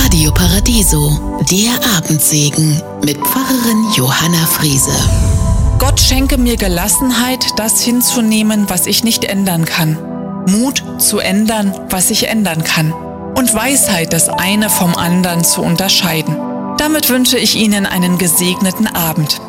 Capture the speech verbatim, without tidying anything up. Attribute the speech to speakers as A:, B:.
A: Radio Paradiso, der Abendsegen mit Pfarrerin Johanna Friese.
B: Gott schenke mir Gelassenheit, das hinzunehmen, was ich nicht ändern kann. Mut zu ändern, was ich ändern kann. Und Weisheit, das eine vom anderen zu unterscheiden. Damit wünsche ich Ihnen einen gesegneten Abend.